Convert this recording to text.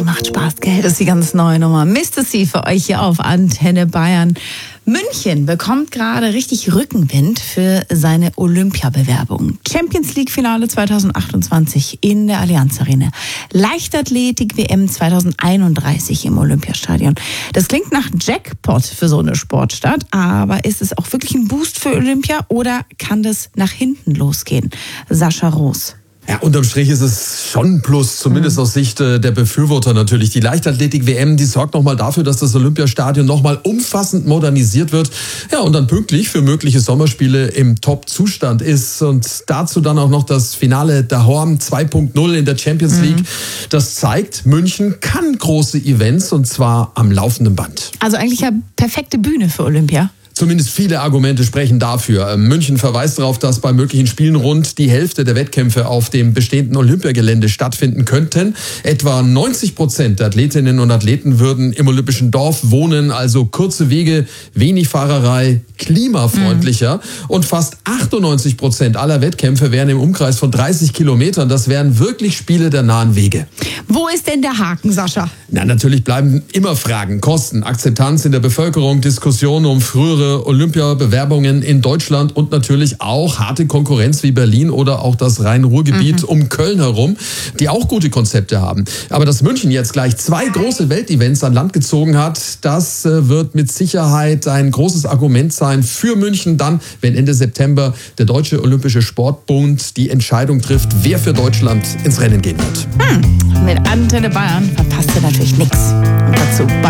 macht Spaß, gell? Das ist die ganz neue Nummer. Mr. C für euch hier auf Antenne Bayern. München bekommt gerade richtig Rückenwind für seine Olympiabewerbung. Champions League Finale 2028 in der Allianz Arena. Leichtathletik WM 2031 im Olympiastadion. Das klingt nach Jackpot für so eine Sportstadt, aber ist es auch wirklich ein Boost für Olympia oder kann das nach hinten losgehen? Sascha Roos. Ja, unterm Strich ist es schon ein Plus, zumindest aus Sicht der Befürworter natürlich. Die Leichtathletik-WM, die sorgt nochmal dafür, dass das Olympiastadion nochmal umfassend modernisiert wird. Ja, und dann pünktlich für mögliche Sommerspiele im Top-Zustand ist. Und dazu dann auch noch das Finale Dahorm 2.0 in der Champions League. Das zeigt, München kann große Events und zwar am laufenden Band. Also eigentlich eine perfekte Bühne für Olympia. Zumindest viele Argumente sprechen dafür. München verweist darauf, dass bei möglichen Spielen rund die Hälfte der Wettkämpfe auf dem bestehenden Olympiagelände stattfinden könnten. Etwa 90% der Athletinnen und Athleten würden im Olympischen Dorf wohnen, also kurze Wege, wenig Fahrerei, klimafreundlicher. Und fast 98% aller Wettkämpfe wären im Umkreis von 30 Kilometern. Das wären wirklich Spiele der nahen Wege. Wo ist denn der Haken, Sascha? Na, natürlich bleiben immer Fragen. Kosten, Akzeptanz in der Bevölkerung, Diskussionen um frühere Olympiabewerbungen in Deutschland und natürlich auch harte Konkurrenz wie Berlin oder auch das Rhein-Ruhr-Gebiet um Köln herum, die auch gute Konzepte haben. Aber dass München jetzt gleich 2 große Weltevents an Land gezogen hat, das wird mit Sicherheit ein großes Argument sein für München dann, wenn Ende September der Deutsche Olympische Sportbund die Entscheidung trifft, wer für Deutschland ins Rennen gehen wird. Mit Antenne Bayern verpasst ihr natürlich nichts. Und dazu